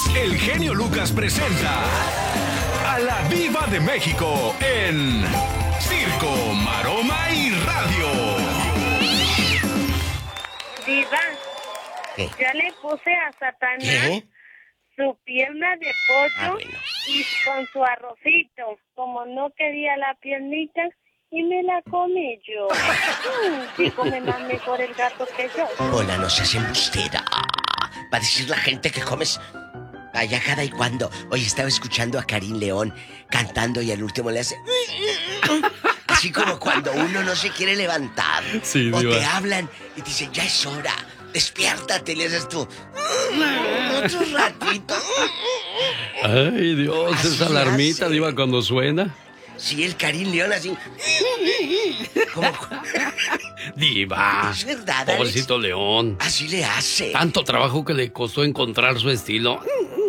el genio Lucas presenta a la Diva de México en Circo, Maroma y Radio. Diva, ¿Qué? ya le puse a Satanás ¿Qué? su pierna de pollo bueno. y con su arrocito. Como no quería la piernita, y me la comí yo. Sí, come más mejor el gato que yo. Hola, no seas embustera. Va a decir la gente que comes allá cada y cuando. Hoy estaba escuchando a Karim León cantando y al último le hace... Así como cuando uno no se quiere levantar. Sí, o Diva. te hablan y te dicen, ya es hora, despiértate, le haces tú. Otro ratito. Ay, Dios, Así esa alarmita, hace. Diva, cuando suena. Sí, el Karim León así. Como... Diva. Es verdad, Alex. Pobrecito León. Así le hace. Tanto trabajo que le costó encontrar su estilo.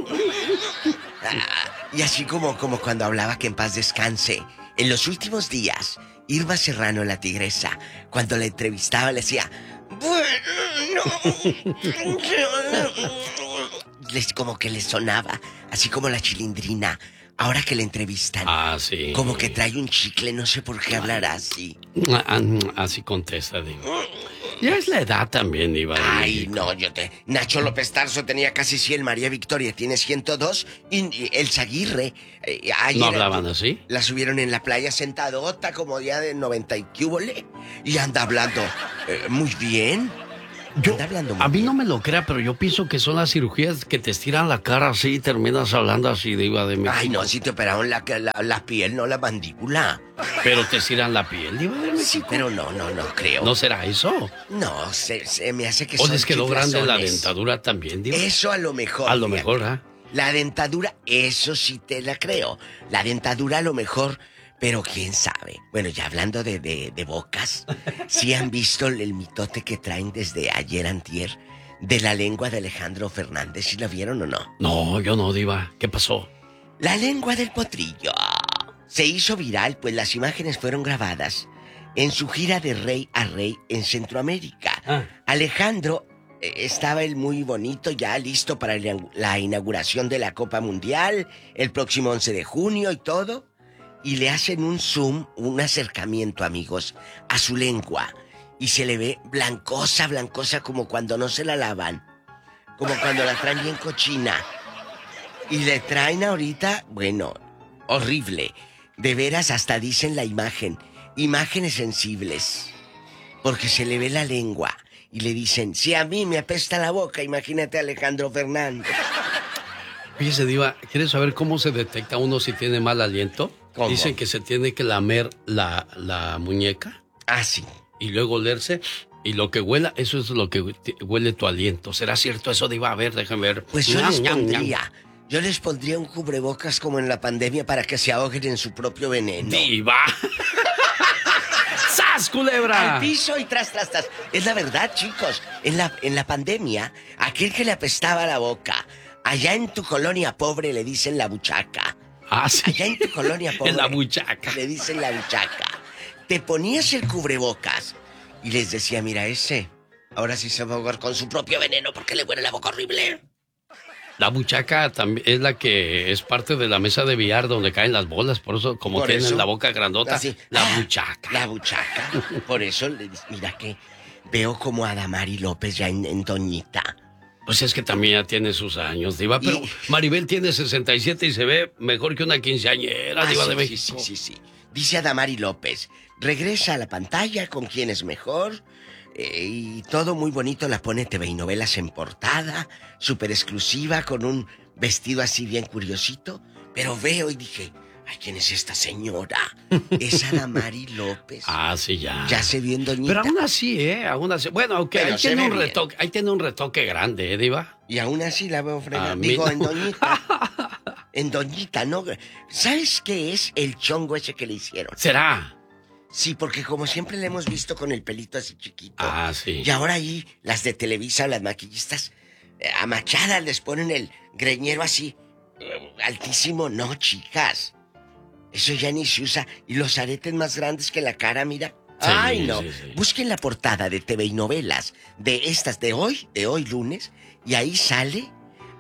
Y así como cuando hablaba, que en paz descanse. En los últimos días, Irma Serrano, la tigresa, cuando la entrevistaba, le decía... Bueno... como que le sonaba, así como la Chilindrina. Ahora que la entrevistan, Ah, sí. como que trae un chicle, no sé por qué hablará así. Así contesta, Diva. Ya es la edad también, Diva. de Ay, México. no, Nacho López Tarso tenía casi 100, María Victoria tiene 102, y Elsa Aguirre... ayer ¿No hablaban así? La subieron en la playa sentadota como día de 90 y cúbole, y anda hablando muy bien. Anda hablando muy A mí bien. no me lo crea, pero yo pienso que son las cirugías que te estiran la cara así y terminas hablando así, Diva de México. Ay, no, si te operaron la piel, no la mandíbula. Pero te estiran la piel, Diva de México. Sí, pero no creo. ¿No será eso? No, se me hace que ¿O son les quedó grande la chiflazones. dentadura también, Diva? Eso a lo mejor. A lo fíjate. mejor, ¿ah? La dentadura, eso sí te la creo. La dentadura a lo mejor, pero quién sabe. Bueno, ya hablando de bocas, ¿sí han visto el mitote que traen desde ayer antier de la lengua de Alejandro Fernández? ¿Sí la vieron o no? No, yo no, Diva. ¿Qué pasó? La lengua del potrillo se hizo viral, pues las imágenes fueron grabadas en su gira de rey a rey en Centroamérica. Ah. Alejandro estaba él muy bonito, ya listo para la inauguración de la Copa Mundial, el próximo 11 de junio y todo. Y le hacen un zoom, un acercamiento, amigos, a su lengua. Y se le ve blancosa, como cuando no se la lavan. Como cuando la traen bien cochina. Y le traen ahorita, bueno, horrible. De veras, hasta dicen la imagen. Imágenes sensibles. Porque se le ve la lengua. Y le dicen, si a mí me apesta la boca, imagínate a Alejandro Fernández. Fíjese, Diva, ¿quieres saber cómo se detecta uno si tiene mal aliento? ¿Cómo? Dicen que se tiene que lamer la muñeca Ah, sí. y luego olerse. Y lo que huela, eso es lo que huele tu aliento. ¿Será cierto eso, Diva? A ver, déjame ver. Pues yo Ñam, les ñam, ñam. pondría... Yo les pondría un cubrebocas como en la pandemia para que se ahoguen en su propio veneno. ¡Diva! ¡Sas, culebra! Al piso y tras. Es la verdad, chicos. En la pandemia, aquel que le apestaba la boca, allá en tu colonia pobre le dicen la buchaca. Ah, sí. Allá en tu colonia pobre. En la buchaca. Le dicen la buchaca. Te ponías el cubrebocas y les decía, mira ese, ahora sí se va a ahogar con su propio veneno porque le huele la boca horrible. La buchaca también es la que es parte de la mesa de billar donde caen las bolas. Por eso, como Por tienen eso, la boca grandota, así, la buchaca. La buchaca. Por eso, mira que veo como a Damari López ya en Doñita. Pues es que también ya tiene sus años, Diva. Pero Y- Maribel tiene 67 y se ve mejor que una quinceañera, Diva de sí, México. sí. Dice a Damari López, regresa a la pantalla con quien es mejor. Y todo muy bonito, la pone TV y Novelas en portada, súper exclusiva, con un vestido así bien curiosito. Pero veo y dije, ay, ¿quién es esta señora? Es Adamari López. Ah, sí, ya. Ya se vio en Doñita. Pero aún así, aún así. Bueno, aunque Pero ahí se tiene ve un bien. retoque, ahí tiene un retoque grande, Diva? Y aún así la veo fregada. A mí Digo, no. en Doñita. En Doñita, ¿no? ¿Sabes qué es el chongo ese que le hicieron? ¿Será? Sí, porque como siempre le hemos visto con el pelito así chiquito. Ah, sí. Y ahora ahí, las de Televisa, las maquillistas, amachadas, les ponen el greñero así, altísimo. No, chicas. Eso ya ni se usa. Y los aretes más grandes que la cara, mira. Sí, Ay, no. sí, sí. Busquen la portada de TV y Novelas de estas de hoy lunes, y ahí sale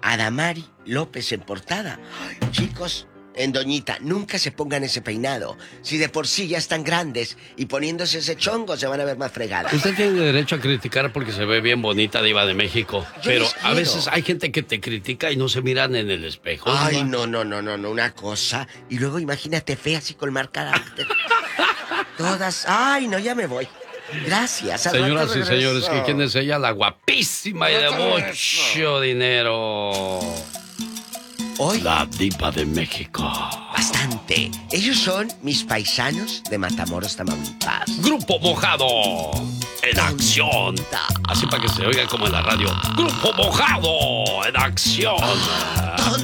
Adamari López en portada. Ay, chicos, en Doñita, nunca se pongan ese peinado. Si de por sí ya están grandes y poniéndose ese chongo se van a ver más fregadas. Usted tiene derecho a criticar porque se ve bien bonita, Diva de México. Pero a veces hay gente que te critica y no se miran en el espejo. Ay, no, una cosa. Y luego imagínate feas y con mal carácter. Todas. Ay, no, ya me voy. Gracias. Señoras y señores, ¿quién es ella? La guapísima y de mucho dinero. Hoy, la Diva de México. Bastante. Ellos son mis paisanos de Matamoros, Tamaulipas. Grupo Mojado en acción. Así para que se oiga como en la radio. Grupo Mojado en acción.